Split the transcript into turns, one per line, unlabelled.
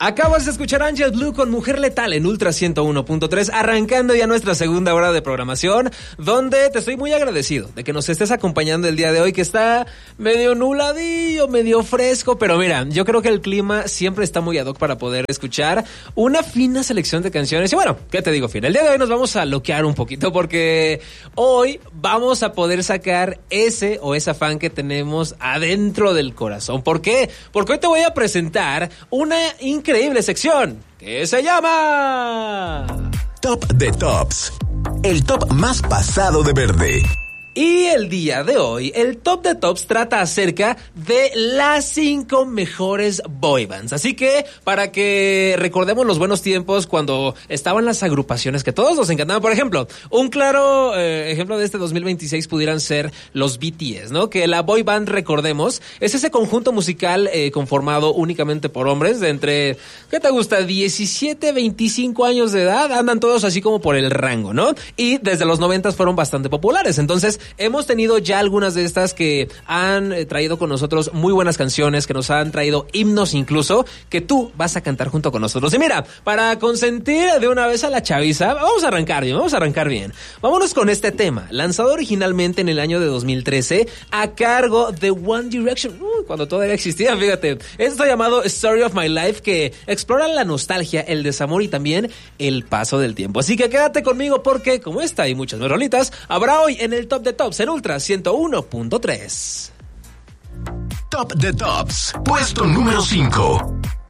Acabas de escuchar Angel Blue con Mujer Letal en Ultra 101.3, arrancando ya nuestra segunda hora de programación, donde te estoy muy agradecido de que nos estés acompañando el día de hoy, que está medio nubladillo, medio fresco, pero mira, yo creo que el clima siempre está muy ad hoc para poder escuchar una fina selección de canciones. Y bueno, ¿qué te digo, Fina? El día de hoy nos vamos a loquear un poquito, porque hoy vamos a poder sacar ese o esa fan que tenemos adentro del corazón. ¿Por qué? Porque hoy te voy a presentar una increíble sección que se llama
Top de Tops, el top más pasado de verde.
Y el día de hoy, el Top de Tops trata acerca de las 5 mejores boy bands. Así que, para que recordemos los buenos tiempos cuando estaban las agrupaciones que a todos nos encantaban. Por ejemplo, un claro ejemplo de este 2026 pudieran ser los BTS, ¿no? Que la boy band, recordemos, es ese conjunto musical conformado únicamente por hombres de entre, ¿qué te gusta? 17, 25 años de edad. Andan todos así como por el rango, ¿no? Y desde los 90 fueron bastante populares. Entonces, hemos tenido ya algunas de estas que han traído con nosotros muy buenas canciones, que nos han traído himnos incluso, que tú vas a cantar junto con nosotros. Y mira, para consentir de una vez a la chaviza, vamos a arrancar bien. Vámonos con este tema, lanzado originalmente en el año de 2013, a cargo de One Direction, cuando todavía existía, fíjate. Esto llamado Story of My Life, que explora la nostalgia, el desamor y también el paso del tiempo. Así que quédate conmigo, porque como esta y muchas más rolitas habrá hoy en el Top de Tops en Ultra 101.3.
Top de Tops, puesto número 5.